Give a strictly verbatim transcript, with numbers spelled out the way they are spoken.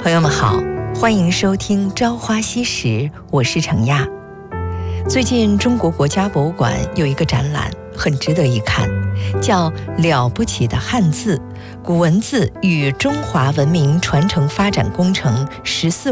朋友们好，欢迎收听《朝花夕拾》，我是程亚。最近中国国家博物馆有一个展览很值得一看，叫《了不起的汉字：古文字与中华文明传承发展工程“十四